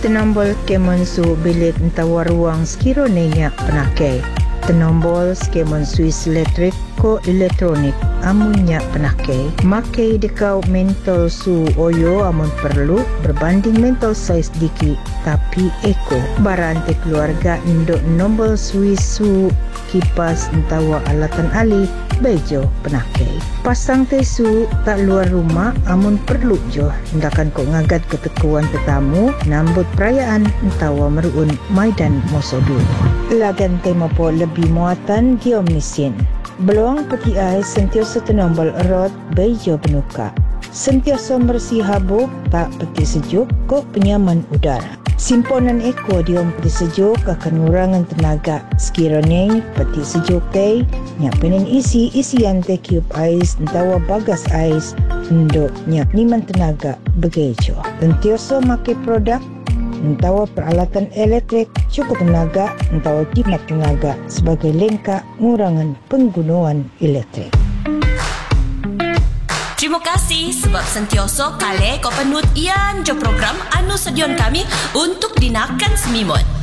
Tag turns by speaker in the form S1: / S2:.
S1: Tenombol kemon su bilik entawa ruang sekiro nenya penakai. Tenombol skemon Swiss elektrik ko elektronik amunnya penakai. Makai dekau mentol su oyo amun perlu berbanding mentol saiz diki tapi eko. Barante keluarga ndok nombol Swiss su kipas entawa alatan ali bejo penakai. Pasang tesu tak luar rumah amun perlu jo hendakan kok ngagat ketekuan tetamu nambut perayaan entawa meruun maidan mosodu. Lagan tema po lebih muatan geomesin. Beluang peti ais sentiasa tenombol erot bejo penuka. Sentiasa bersih habuk tak peti sejuk kok penyaman udara. Simponan eko diom peti sejuk akan ngurangan tenaga. Sekiranya peti sejuk teh nyak penen isian teh kiup ais entawa bagas ais ndok nyak niman tenaga begejo. Sentiasa make produk entawa peralatan elektrik cukup tenaga entawa jimat tenaga sebagai lengkap ngurangan penggunaan elektrik.
S2: Terima kasih sebab sentioso kale ko penut ian jo program anu sedion kami untuk dinakan semimut.